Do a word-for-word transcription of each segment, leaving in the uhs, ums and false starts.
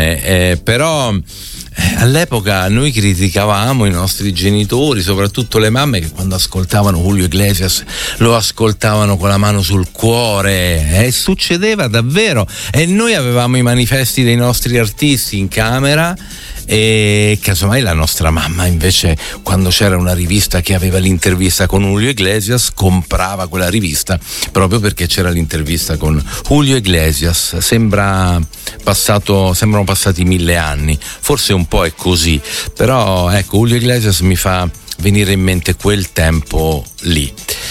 bene, eh, però all'epoca noi criticavamo i nostri genitori, soprattutto le mamme, che quando ascoltavano Julio Iglesias lo ascoltavano con la mano sul cuore, e eh, succedeva davvero, e noi avevamo i manifesti dei nostri artisti in camera, e casomai la nostra mamma invece, quando c'era una rivista che aveva l'intervista con Julio Iglesias, comprava quella rivista proprio perché c'era l'intervista con Julio Iglesias. Sembra passato, sembrano passati mille anni, forse un po' è così, però ecco, Julio Iglesias mi fa venire in mente quel tempo lì,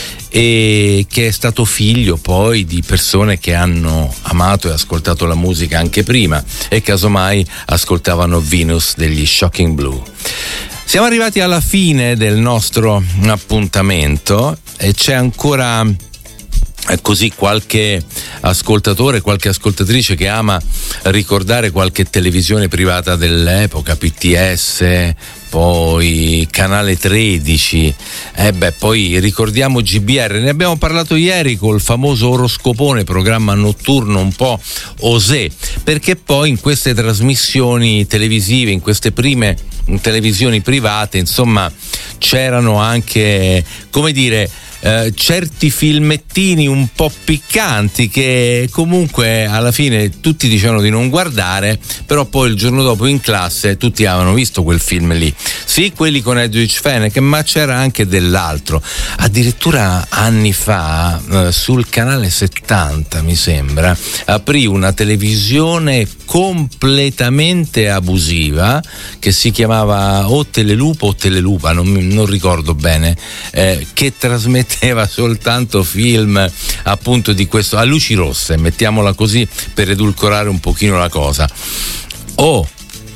e che è stato figlio poi di persone che hanno amato e ascoltato la musica anche prima e casomai ascoltavano Venus degli Shocking Blue. Siamo arrivati alla fine del nostro appuntamento e c'è ancora così qualche ascoltatore, qualche ascoltatrice che ama ricordare qualche televisione privata dell'epoca, P T S, poi Canale tredici, e eh beh, poi ricordiamo G B R, ne abbiamo parlato ieri col famoso oroscopone, programma notturno un po' osè, perché poi in queste trasmissioni televisive, in queste prime televisioni private, insomma, c'erano anche, come dire, Eh, certi filmettini un po' piccanti che comunque alla fine tutti dicevano di non guardare, però poi il giorno dopo in classe tutti avevano visto quel film lì. Sì, quelli con Hedwig Fenech, ma c'era anche dell'altro. Addirittura anni fa eh, sul canale settanta, mi sembra, aprì una televisione completamente abusiva che si chiamava o Telelupo o Telelupa, non, non ricordo bene, eh, che trasmetteva soltanto film appunto di questo, a luci rosse, mettiamola così per edulcorare un pochino la cosa. Oh,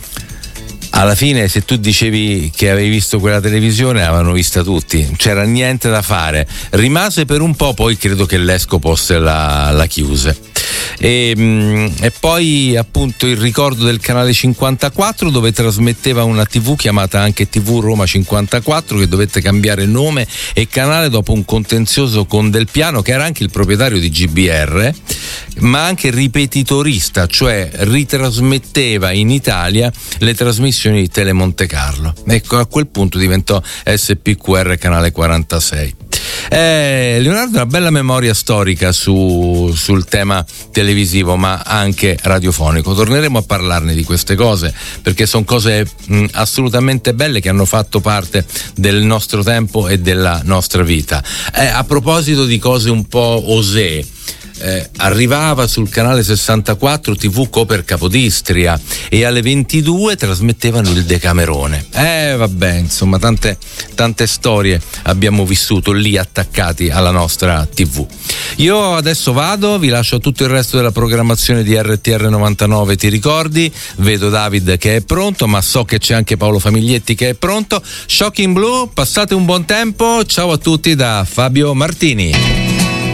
alla fine se tu dicevi che avevi visto quella televisione, l'avevano vista tutti, c'era niente da fare. Rimase per un po', poi credo che l'Escopos la, la chiuse. E, e poi appunto il ricordo del canale cinquantaquattro, dove trasmetteva una tivù chiamata anche tivù Roma cinquantaquattro, che dovette cambiare nome e canale dopo un contenzioso con Del Piano, che era anche il proprietario di G B R, ma anche ripetitorista, cioè ritrasmetteva in Italia le trasmissioni di Tele Monte Carlo. Ecco, a quel punto diventò S P Q R canale quarantasei. Eh, Leonardo ha una bella memoria storica su, sul tema televisivo, ma anche radiofonico. Torneremo a parlarne di queste cose, perché sono cose mh, assolutamente belle, che hanno fatto parte del nostro tempo e della nostra vita. Eh, a proposito di cose un po' osè, Eh, arrivava sul canale sessantaquattro tivù Coper Capodistria e alle ventidue trasmettevano il Decamerone. Eh vabbè, insomma, tante tante storie abbiamo vissuto lì attaccati alla nostra tivù. Io adesso vado, vi lascio tutto il resto della programmazione di R T R novantanove. Ti ricordi? Vedo David che è pronto, ma so che c'è anche Paolo Famiglietti che è pronto. Shocking Blue, passate un buon tempo, ciao a tutti da Fabio Martini.